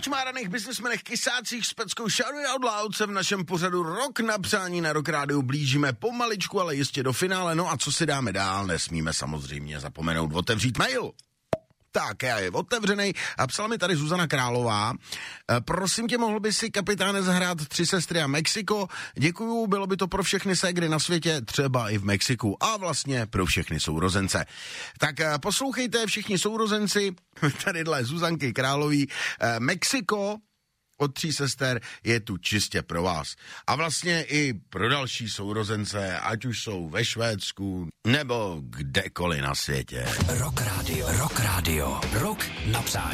očmáraných biznesmenech, kysácích s peckou Shout Out Loud se v našem pořadu Rok na přání na Rock Rádiu blížíme pomaličku, ale jistě do finále. No a co si dáme dál, nesmíme samozřejmě zapomenout otevřít mail. Tak, já je otevřenej a psala mi tady Zuzana Králová. Prosím tě, mohl by si, kapitáne, zahrát Tři sestry a Mexiko? Děkuju, bylo by to pro všechny ségry na světě, třeba i v Mexiku a vlastně pro všechny sourozence. Tak poslouchejte všichni sourozenci, tadyhle Zuzanky Králový, Mexiko od Tří sester je tu čistě pro vás. A vlastně i pro další sourozence, ať už jsou ve Švédsku nebo kdekoliv na světě. Rock Radio, Rock Radio, Rok na přání.